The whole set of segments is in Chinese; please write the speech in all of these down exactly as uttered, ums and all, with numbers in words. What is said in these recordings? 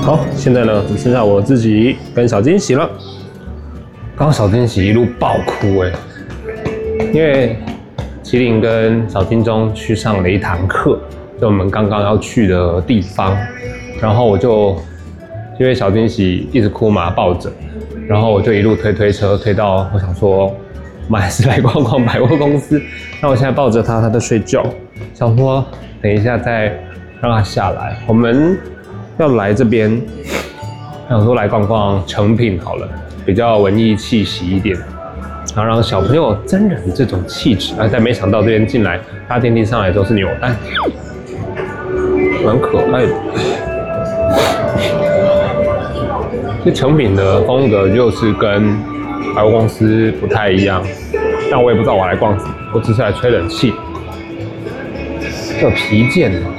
好，现在呢，只剩下我自己跟小惊喜了。刚刚小惊喜一路爆哭哎、欸，因为麒麟跟小金钟去上了一堂课，就我们刚刚要去的地方。然后我就因为小惊喜一直哭嘛，抱着，然后我就一路推推车推到，我想说，我们还是来逛逛百货公司。那我现在抱着他，他在睡觉，想说等一下再让他下来。我们要来这边，想说来逛逛诚品好了，比较文艺气息一点，然后让小朋友沾染这种气质。啊，但没想到这边进来搭电梯上来都是扭蛋，蛮可爱的。这诚品的风格就是跟百货公司不太一样，但我也不知道我来逛什么，我只是来吹冷气。这有皮件的。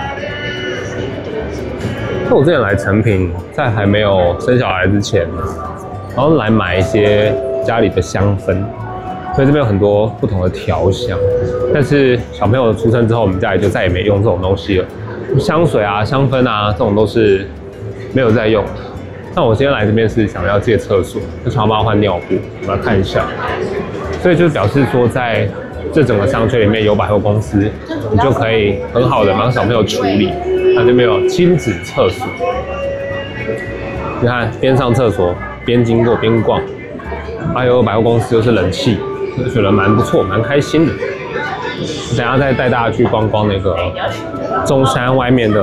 那我之前来诚品，在还没有生小孩之前，然后来买一些家里的香氛，所以这边有很多不同的调香。但是小朋友出生之后，我们家里就再也没用这种东西了，香水啊、香氛啊这种都是没有在用。那我今天来这边是想要借厕所，就想要帮他换尿布，我来看一下。所以就表示说，在这整个商圈里面有百货公司，你就可以很好的帮小朋友处理。它这边有亲子厕所，你看边上厕所边经过边逛，还有百货公司又是冷气，就觉得蛮不错，蛮开心的。等一下再带大家去逛逛那个中山外面的